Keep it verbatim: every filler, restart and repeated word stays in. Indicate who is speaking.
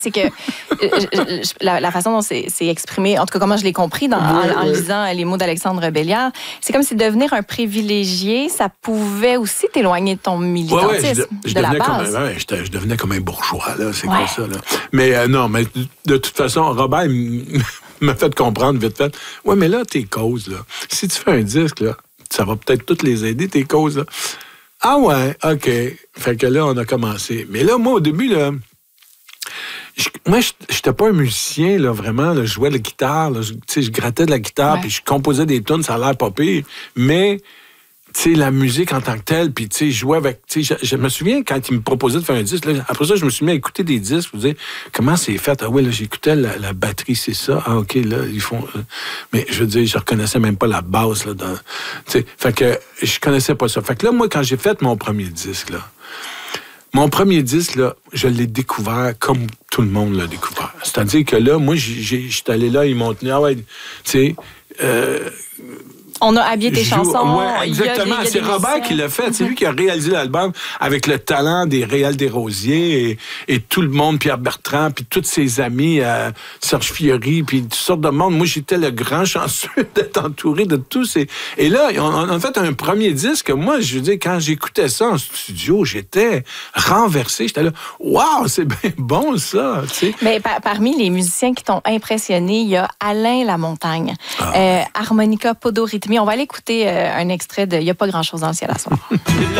Speaker 1: C'est que euh, la, la façon dont c'est, c'est exprimé, en tout cas comment je l'ai compris dans, oui, en, en oui. lisant les mots d'Alexandre Belliard, c'est comme si devenir un privilégié, ça pouvait aussi t'éloigner de ton militantisme,
Speaker 2: ouais, ouais, je, je
Speaker 1: de la base.
Speaker 2: Comme un, ouais, je, je devenais comme un bourgeois, là, c'est ouais. quoi ça, là. Mais euh, non, mais de toute façon, Robert m'a fait comprendre vite fait, ouais, mais là, tes causes, là, si tu fais un disque, là, ça va peut-être toutes les aider, tes causes, là. Ah ouais, OK. Fait que là, on a commencé. Mais là, moi, au début, là, Je, moi, je n'étais pas un musicien, là, vraiment. Là, je jouais de la guitare. Là, je, je grattais de la guitare, ouais. puis je composais des tunes, ça a l'air pas pire. Mais, tu sais, la musique en tant que telle, puis, tu sais, je jouais avec... Tu sais, je, je me souviens, quand ils me proposaient de faire un disque, là, après ça, je me suis mis à écouter des disques, pour dire, comment c'est fait? Ah oui, là, j'écoutais la, la batterie, c'est ça. Ah, OK, là, ils font... Euh, mais, je veux dire, je reconnaissais même pas la basse, là, dans... Tu sais, fait que je connaissais pas ça. Fait que là, moi, quand j'ai fait mon premier disque, là, mon premier disque, là, je l'ai découvert comme tout le monde l'a découvert. C'est-à-dire que là, moi, j'étais allé là, ils m'ont tenu, ah ouais, tu sais... Euh,
Speaker 1: on a habillé tes
Speaker 2: joue,
Speaker 1: chansons.
Speaker 2: Ouais, exactement.
Speaker 1: Il y a des, il y a
Speaker 2: c'est Robert musiciens. Qui l'a fait. Mm-hmm. C'est lui qui a réalisé l'album avec le talent des Réal Desrosiers et, et tout le monde, Pierre Bertrand, puis tous ses amis, euh, Serge Fiori, puis toutes sortes de monde. Moi, j'étais le grand chanceux d'être entouré de tous ces... Et là, on, on a fait un premier disque. Moi, je veux dire, quand j'écoutais ça en studio, j'étais renversé. J'étais là, waouh, c'est bien bon, ça. Tu sais.
Speaker 1: Mais par, parmi les musiciens qui t'ont impressionné, il y a Alain Lamontagne, ah. euh, harmonica, podorythmie. On va aller écouter euh, un extrait de « Il n'y a pas grand-chose dans le ciel à soir ».